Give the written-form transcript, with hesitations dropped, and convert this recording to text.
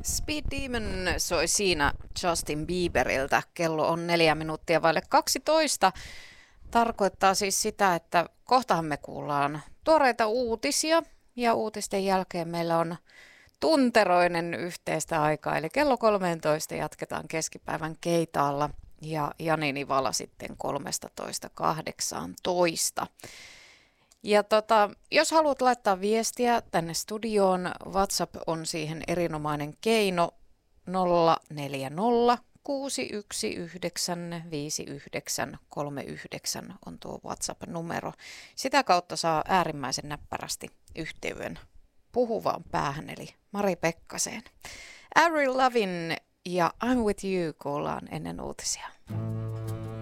Speed Demon soi siinä Justin Bieberiltä. Kello on 4 minuuttia vaille 12. Tarkoittaa siis sitä, että kohtahan me kuullaan tuoreita uutisia ja uutisten jälkeen meillä on tunteroinen yhteistä aikaa. Eli kello 13 jatketaan keskipäivän Keitaalla ja Jani Nivala sitten 13.18. Ja jos haluat laittaa viestiä tänne studioon, WhatsApp on siihen erinomainen keino 040 619 5939 on tuo WhatsApp-numero. Sitä kautta saa äärimmäisen näppärästi yhteyden puhuvaan päähän, eli Mari Pekkaseen. Avril Lavigne ja I'm With You kuullaan ennen uutisia.